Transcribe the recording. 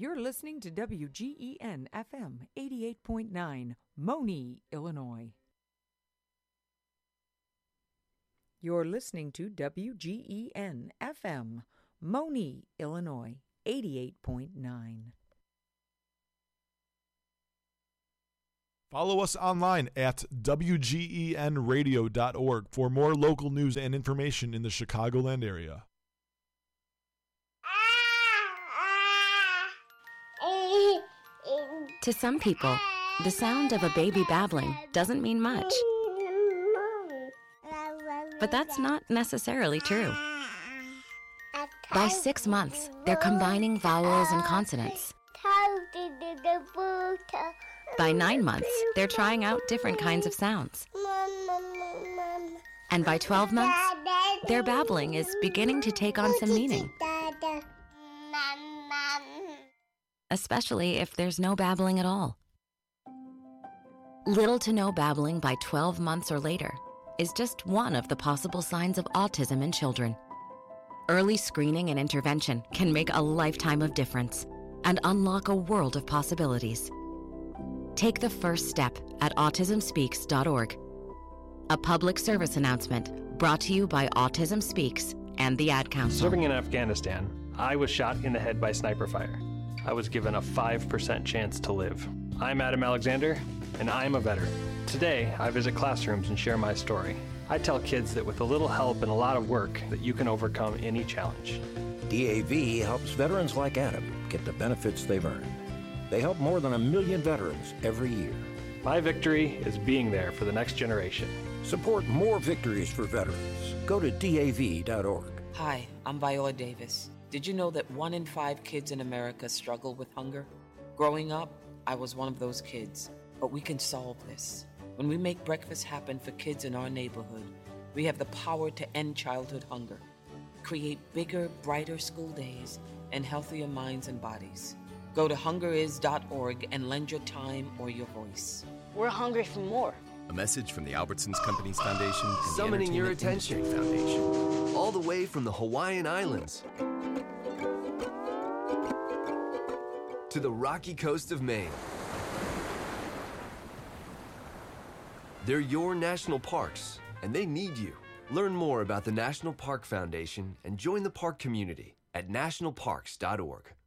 You're listening to WGEN FM 88.9, Moni, Illinois. You're listening to WGEN FM, Moni, Illinois, 88.9. Follow us online at WGENradio.org for more local news and information in the Chicagoland area. To some people, the sound of a baby babbling doesn't mean much. But that's not necessarily true. By 6 months, they're combining vowels and consonants. By 9 months, they're trying out different kinds of sounds. And by 12 months, their babbling is beginning to take on some meaning. Especially if there's no babbling at all. Little to no babbling by 12 months or later is just one of the possible signs of autism in children. Early screening and intervention can make a lifetime of difference and unlock a world of possibilities. Take the first step at autismspeaks.org. A public service announcement brought to you by Autism Speaks and the Ad Council. Serving in Afghanistan, I was shot in the head by sniper fire. I was given a 5% chance to live. I'm Adam Alexander, and I'm a veteran. Today, I visit classrooms and share my story. I tell kids that with a little help and a lot of work, that you can overcome any challenge. DAV helps veterans like Adam get the benefits they've earned. They help more than 1 million veterans every year. My victory is being there for the next generation. Support more victories for veterans. Go to DAV.org. Hi, I'm Viola Davis. Did you know that 1 in 5 kids in America struggle with hunger? Growing up, I was one of those kids, but we can solve this. When we make breakfast happen for kids in our neighborhood, we have the power to end childhood hunger, create bigger, brighter school days, and healthier minds and bodies. Go to hungeris.org and lend your time or your voice. We're hungry for more. A message from the Albertsons Companies Foundation and Summoning your attention, Foundation. All the way from the Hawaiian Islands to the rocky coast of Maine. They're your national parks, and they need you. Learn more about the National Park Foundation and join the park community at nationalparks.org.